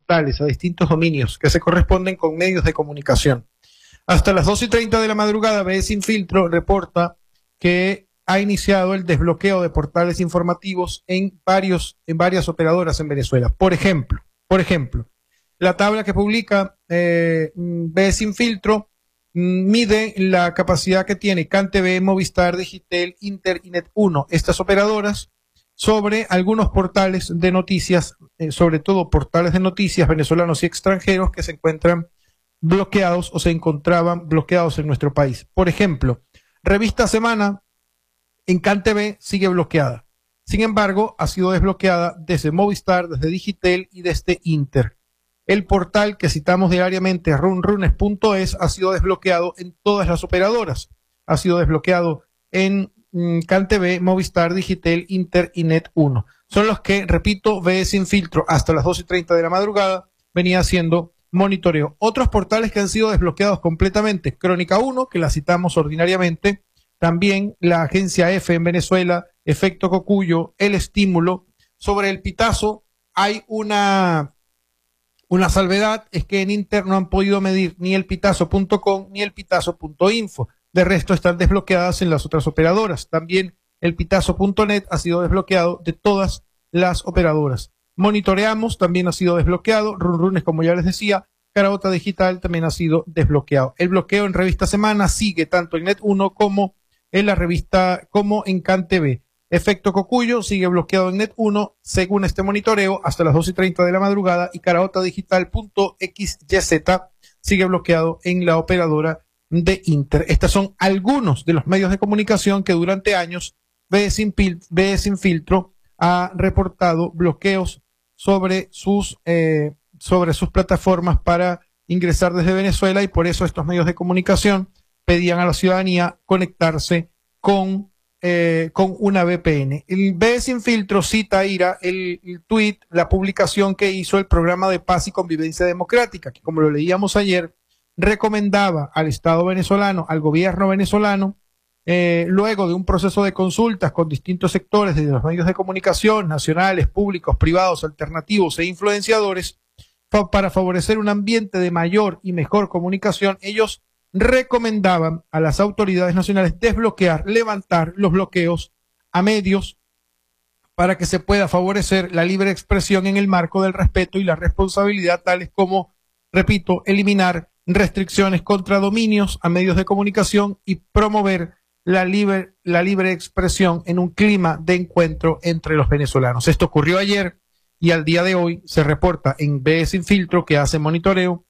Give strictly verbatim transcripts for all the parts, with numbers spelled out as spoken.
portales, a distintos dominios que se corresponden con medios de comunicación. Hasta las dos y treinta de la madrugada, B Sin Filtro reporta que ha iniciado el desbloqueo de portales informativos en varios, en varias operadoras en Venezuela. Por ejemplo, por ejemplo, la tabla que publica eh, B Sin Filtro mide la capacidad que tiene CanTV, Movistar, Digitel, Inter y Net uno, estas operadoras, sobre algunos portales de noticias, eh, sobre todo portales de noticias venezolanos y extranjeros que se encuentran bloqueados o se encontraban bloqueados en nuestro país. Por ejemplo, Revista Semana en CanTV sigue bloqueada. Sin embargo, ha sido desbloqueada desde Movistar, desde Digitel y desde Inter. El portal que citamos diariamente, runrunes punto es, ha sido desbloqueado en todas las operadoras. Ha sido desbloqueado en mm, CanTV, Movistar, Digitel, Inter y Net uno. Son los que, repito, ve Sin Filtro hasta las dos y treinta de la madrugada venía haciendo monitoreo. Otros portales que han sido desbloqueados completamente, Crónica uno, que la citamos ordinariamente, también la Agencia F en Venezuela, Efecto Cocuyo, El Estímulo. Sobre el Pitazo hay una... Una salvedad, es que en Inter no han podido medir ni el pitazo punto com ni el pitazo punto info. De resto están desbloqueadas en las otras operadoras. También el pitazo punto net ha sido desbloqueado de todas las operadoras. Monitoreamos, también ha sido desbloqueado. Runrunes, como ya les decía. Caraota Digital también ha sido desbloqueado. El bloqueo en Revista Semana sigue tanto en Net uno como en la revista, como en CanTV. Efecto Cocuyo sigue bloqueado en Net uno, según este monitoreo, hasta las dos y treinta de la madrugada, y Caraota Digital punto equis ye zeta sigue bloqueado en la operadora de Inter. Estos son algunos de los medios de comunicación que durante años B Sin, B Sin Filtro ha reportado bloqueos sobre sus, eh, sobre sus plataformas para ingresar desde Venezuela, y por eso estos medios de comunicación pedían a la ciudadanía conectarse con Eh, con una V P N. El B Sin Filtro cita, Ira, el, el tweet, la publicación que hizo el Programa de Paz y Convivencia Democrática, que, como lo leíamos ayer, recomendaba al Estado venezolano, al gobierno venezolano, eh, luego de un proceso de consultas con distintos sectores de los medios de comunicación, nacionales, públicos, privados, alternativos e influenciadores, fa para favorecer un ambiente de mayor y mejor comunicación. Ellos recomendaban a las autoridades nacionales desbloquear, levantar los bloqueos a medios para que se pueda favorecer la libre expresión en el marco del respeto y la responsabilidad, tales como, repito, eliminar restricciones contra dominios a medios de comunicación y promover la libre, la libre expresión en un clima de encuentro entre los venezolanos. Esto ocurrió ayer y al día de hoy se reporta en B Sin Filtro, que hace monitoreo,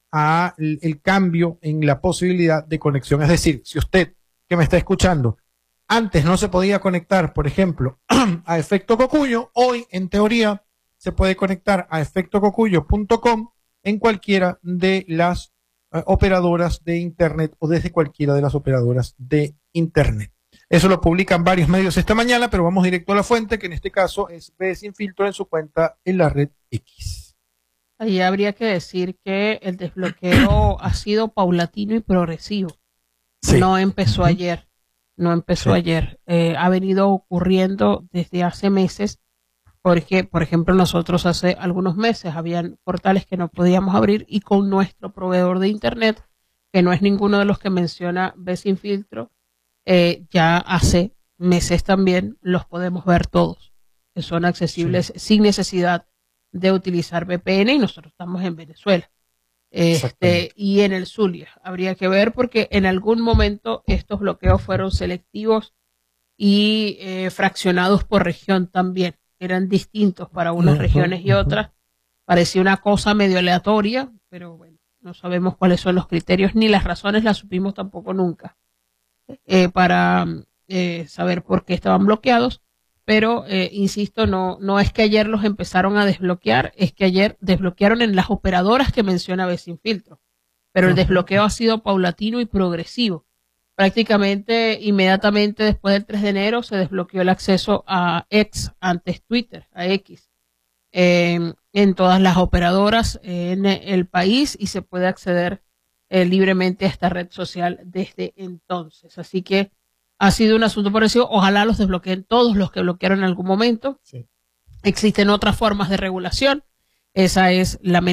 a el, el cambio en la posibilidad de conexión. Es decir, si usted que me está escuchando antes no se podía conectar, por ejemplo, a Efecto Cocuyo, hoy en teoría se puede conectar a efecto cocuyo punto com en cualquiera de las uh, operadoras de Internet o desde cualquiera de las operadoras de Internet. Eso lo publican varios medios esta mañana, pero vamos directo a la fuente, que en este caso es B Sin Filtro en su cuenta en la red X. Ahí habría que decir que el desbloqueo ha sido paulatino y progresivo. Sí. No empezó ayer, no empezó sí. ayer. Eh, ha venido ocurriendo desde hace meses, porque, por ejemplo, nosotros hace algunos meses habían portales que no podíamos abrir, y con nuestro proveedor de Internet, que no es ninguno de los que menciona B Sin Filtro, eh, ya hace meses también los podemos ver todos, que son accesibles sí. sin necesidad de utilizar V P N, y nosotros estamos en Venezuela este, y en el Zulia. Habría que ver, porque en algún momento estos bloqueos fueron selectivos y eh, fraccionados por región también. Eran distintos para unas uh-huh, regiones y uh-huh. otras. Parecía una cosa medio aleatoria, pero bueno, no sabemos cuáles son los criterios ni las razones, las supimos tampoco nunca eh, para eh, saber por qué estaban bloqueados. Pero, eh, insisto, no, no es que ayer los empezaron a desbloquear, es que ayer desbloquearon en las operadoras que menciona B Sin Filtro. Pero el desbloqueo ha sido paulatino y progresivo. Prácticamente inmediatamente después del tres de enero se desbloqueó el acceso a X, antes Twitter, a X, eh, en todas las operadoras en el país, y se puede acceder eh, libremente a esta red social desde entonces. Así que ha sido un asunto parecido. Ojalá los desbloqueen todos los que bloquearon en algún momento. Sí. Existen otras formas de regulación. Esa es la